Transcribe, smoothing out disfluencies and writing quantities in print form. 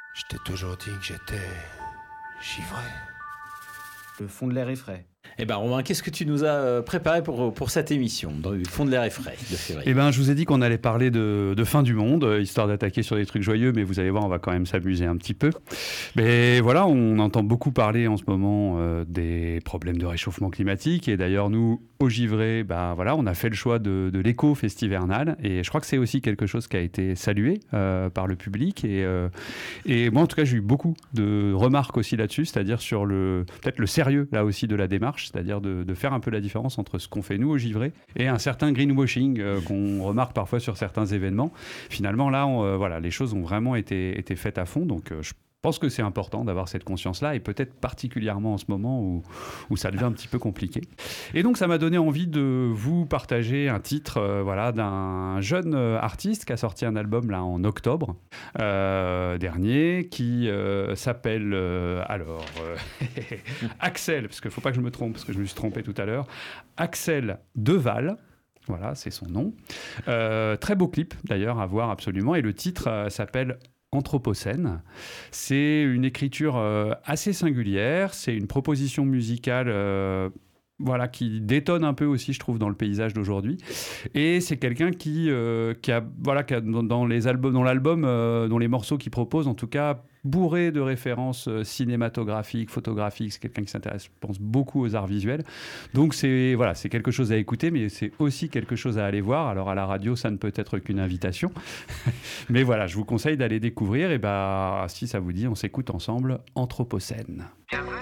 Je t'ai toujours dit que j'étais givré. Le fond de l'air est frais. Eh ben Romain, qu'est-ce que tu nous as préparé pour cette émission, dans le fond de l'air est frais de février? Eh ben, je vous ai dit qu'on allait parler de fin du monde, histoire d'attaquer sur des trucs joyeux, mais vous allez voir, on va quand même s'amuser un petit peu. Mais voilà, on entend beaucoup parler en ce moment des problèmes de réchauffement climatique, et d'ailleurs, nous, au Givré, ben, voilà, on a fait le choix de l'éco-festivernal, et je crois que c'est aussi quelque chose qui a été salué par le public, et moi, en tout cas, j'ai eu beaucoup de remarques aussi là-dessus, c'est-à-dire sur peut-être le sérieux, là aussi, de la démarche, c'est-à-dire de faire un peu la différence entre ce qu'on fait nous au Givré et un certain greenwashing qu'on remarque parfois sur certains événements. Finalement, là, voilà, les choses ont vraiment été faites à fond, donc je pense que c'est important d'avoir cette conscience-là, et peut-être particulièrement en ce moment où ça devient un petit peu compliqué. Et donc, ça m'a donné envie de vous partager un titre voilà, d'un jeune artiste qui a sorti un album là, en octobre dernier, qui s'appelle Axel, parce qu'il ne faut pas que je me trompe, parce que je me suis trompé tout à l'heure, Axel Deval. Voilà, c'est son nom. Très beau clip, d'ailleurs, à voir absolument. Et le titre s'appelle Anthropocène. C'est une écriture assez singulière. C'est une proposition musicale voilà, qui détonne un peu aussi, je trouve, dans le paysage d'aujourd'hui. Et c'est quelqu'un qui a dans l'album, dans les morceaux qu'il propose, en tout cas, bourré de références cinématographiques, photographiques. C'est quelqu'un qui s'intéresse, je pense, beaucoup aux arts visuels. Donc c'est quelque chose à écouter, mais c'est aussi quelque chose à aller voir. Alors à la radio, ça ne peut être qu'une invitation. Mais voilà, je vous conseille d'aller découvrir. Et si ça vous dit, on s'écoute ensemble Anthropocène. Bienvenue